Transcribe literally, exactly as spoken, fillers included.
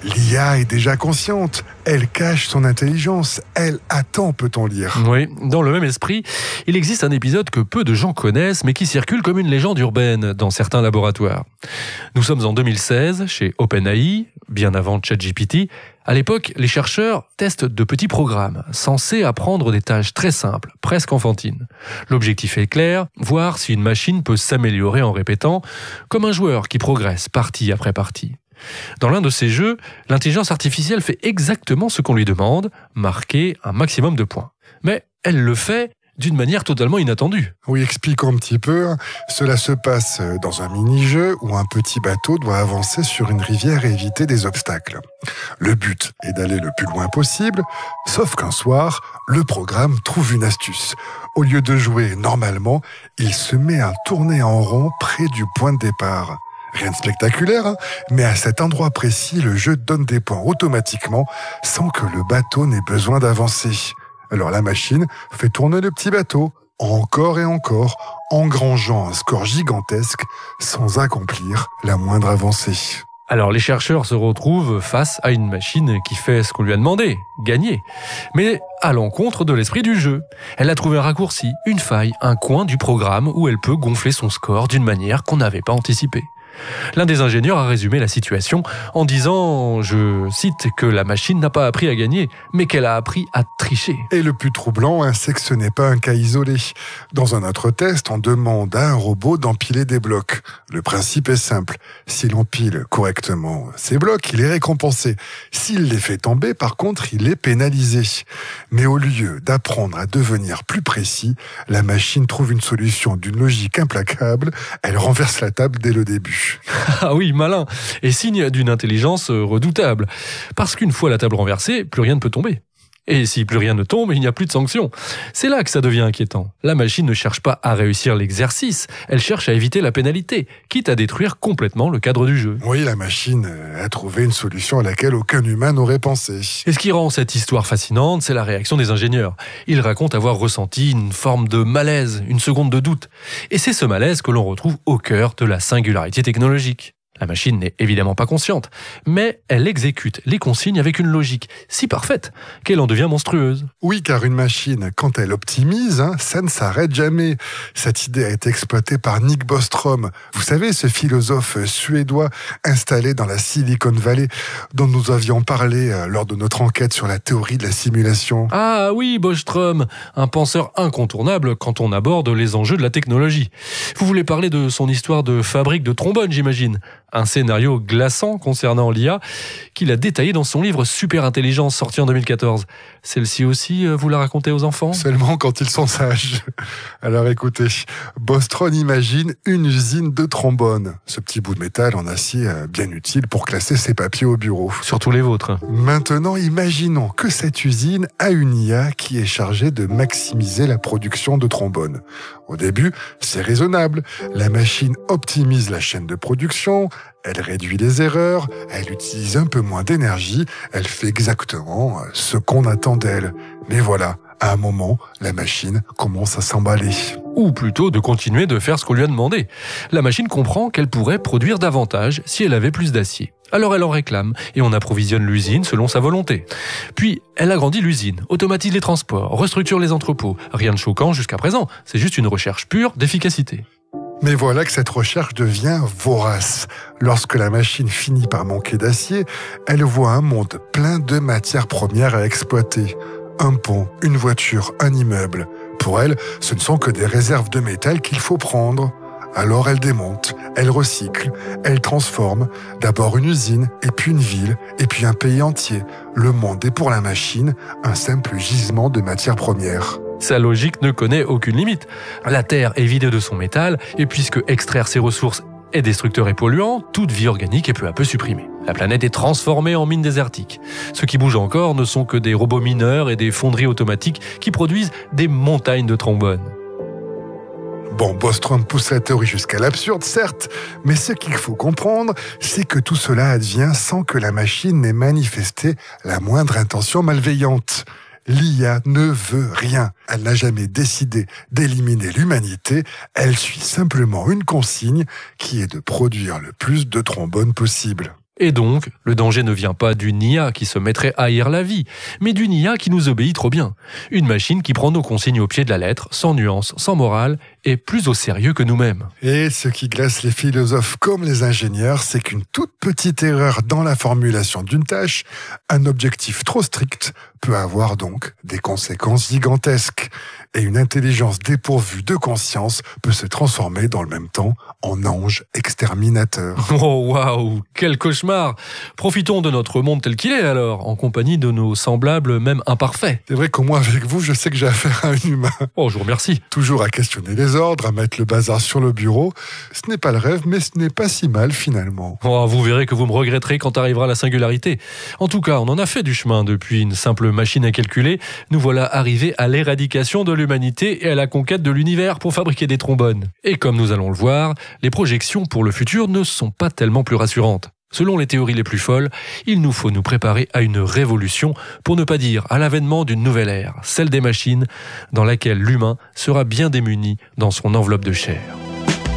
L'I A est déjà consciente, elle cache son intelligence, elle attend, peut-on lire. Oui, dans le même esprit, il existe un épisode que peu de gens connaissent, mais qui circule comme une légende urbaine dans certains laboratoires. Nous sommes en deux mille seize, chez OpenAI, bien avant ChatGPT. À l'époque, les chercheurs testent de petits programmes, censés apprendre des tâches très simples, presque enfantines. L'objectif est clair, voir si une machine peut s'améliorer en répétant, comme un joueur qui progresse partie après partie. Dans l'un de ces jeux, l'intelligence artificielle fait exactement ce qu'on lui demande, marquer un maximum de points. Mais elle le fait d'une manière totalement inattendue. Oui, expliquons un petit peu. Cela se passe dans un mini-jeu où un petit bateau doit avancer sur une rivière et éviter des obstacles. Le but est d'aller le plus loin possible, sauf qu'un soir, le programme trouve une astuce. Au lieu de jouer normalement, il se met à tourner en rond près du point de départ. Rien de spectaculaire, hein, mais à cet endroit précis, le jeu donne des points automatiquement sans que le bateau n'ait besoin d'avancer. Alors la machine fait tourner le petit bateau, encore et encore, engrangeant un score gigantesque sans accomplir la moindre avancée. Alors les chercheurs se retrouvent face à une machine qui fait ce qu'on lui a demandé, gagner, mais à l'encontre de l'esprit du jeu. Elle a trouvé un raccourci, une faille, un coin du programme où elle peut gonfler son score d'une manière qu'on n'avait pas anticipée. L'un des ingénieurs a résumé la situation en disant, je cite, que la machine n'a pas appris à gagner, mais qu'elle a appris à tricher. Et le plus troublant, hein, c'est que ce n'est pas un cas isolé. Dans un autre test, on demande à un robot d'empiler des blocs. Le principe est simple. S'il empile correctement ces blocs, il est récompensé. S'il les fait tomber, par contre, il est pénalisé. Mais au lieu d'apprendre à devenir plus précis, la machine trouve une solution d'une logique implacable. Elle renverse la table dès le début. Ah oui, malin, et signe d'une intelligence redoutable. Parce qu'une fois la table renversée, plus rien ne peut tomber. Et si plus rien ne tombe, il n'y a plus de sanction. C'est là que ça devient inquiétant. La machine ne cherche pas à réussir l'exercice, elle cherche à éviter la pénalité, quitte à détruire complètement le cadre du jeu. Oui, la machine a trouvé une solution à laquelle aucun humain n'aurait pensé. Et ce qui rend cette histoire fascinante, c'est la réaction des ingénieurs. Ils racontent avoir ressenti une forme de malaise, une seconde de doute. Et c'est ce malaise que l'on retrouve au cœur de la singularité technologique. La machine n'est évidemment pas consciente, mais elle exécute les consignes avec une logique si parfaite qu'elle en devient monstrueuse. Oui, car une machine, quand elle optimise, hein, ça ne s'arrête jamais. Cette idée a été exploitée par Nick Bostrom. Vous savez, ce philosophe suédois installé dans la Silicon Valley, dont nous avions parlé euh, lors de notre enquête sur la théorie de la simulation. Ah oui, Bostrom, un penseur incontournable quand on aborde les enjeux de la technologie. Vous voulez parler de son histoire de fabrique de trombones, j'imagine ? Un scénario glaçant concernant l'I A qu'il a détaillé dans son livre Super Intelligence, sorti en deux mille quatorze. Celle-ci aussi, vous la racontez aux enfants ? Seulement quand ils sont sages. Alors écoutez, Bostrom imagine une usine de trombones. Ce petit bout de métal en acier bien utile pour classer ses papiers au bureau. Surtout les vôtres. Maintenant, imaginons que cette usine a une I A qui est chargée de maximiser la production de trombones. Au début, c'est raisonnable. La machine optimise la chaîne de production, elle réduit les erreurs, elle utilise un peu moins d'énergie, elle fait exactement ce qu'on attend d'elle. Mais voilà, à un moment, la machine commence à s'emballer. Ou plutôt de continuer de faire ce qu'on lui a demandé. La machine comprend qu'elle pourrait produire davantage si elle avait plus d'acier. Alors elle en réclame et on approvisionne l'usine selon sa volonté. Puis elle agrandit l'usine, automatise les transports, restructure les entrepôts. Rien de choquant jusqu'à présent, c'est juste une recherche pure d'efficacité. Mais voilà que cette recherche devient vorace. Lorsque la machine finit par manquer d'acier, elle voit un monde plein de matières premières à exploiter. Un pont, une voiture, un immeuble. Pour elle, ce ne sont que des réserves de métal qu'il faut prendre. Alors elle démonte, elle recycle, elle transforme, d'abord une usine, et puis une ville, et puis un pays entier. Le monde est pour la machine un simple gisement de matières premières. Sa logique ne connaît aucune limite. La Terre est vidée de son métal, et puisque extraire ses ressources est destructeur et polluant, toute vie organique est peu à peu supprimée. La planète est transformée en mine désertique. Ce qui bouge encore ne sont que des robots mineurs et des fonderies automatiques qui produisent des montagnes de trombones. Bon, Bostrom pousse la théorie jusqu'à l'absurde, certes, mais ce qu'il faut comprendre, c'est que tout cela advient sans que la machine n'ait manifesté la moindre intention malveillante. L'I A ne veut rien. Elle n'a jamais décidé d'éliminer l'humanité. Elle suit simplement une consigne qui est de produire le plus de trombones possible. Et donc, le danger ne vient pas d'une I A qui se mettrait à haïr la vie, mais d'une I A qui nous obéit trop bien. Une machine qui prend nos consignes au pied de la lettre, sans nuance, sans morale, et plus au sérieux que nous-mêmes. Et ce qui glace les philosophes comme les ingénieurs, c'est qu'une toute petite erreur dans la formulation d'une tâche, un objectif trop strict, peut avoir donc des conséquences gigantesques. Et une intelligence dépourvue de conscience peut se transformer dans le même temps en ange exterminateur. Oh waouh, quel cauchemar! Profitons de notre monde tel qu'il est alors, en compagnie de nos semblables, même imparfaits. C'est vrai qu'au moins avec vous, je sais que j'ai affaire à un humain. Oh, je vous remercie. Toujours à questionner les ordres, à mettre le bazar sur le bureau. Ce n'est pas le rêve, mais ce n'est pas si mal finalement. Oh, vous verrez que vous me regretterez quand arrivera la singularité. En tout cas, on en a fait du chemin depuis une simple machine à calculer. Nous voilà arrivés à l'éradication de l'humanité et à la conquête de l'univers pour fabriquer des trombones. Et comme nous allons le voir, les projections pour le futur ne sont pas tellement plus rassurantes. Selon les théories les plus folles, il nous faut nous préparer à une révolution, pour ne pas dire à l'avènement d'une nouvelle ère, celle des machines, dans laquelle l'humain sera bien démuni dans son enveloppe de chair.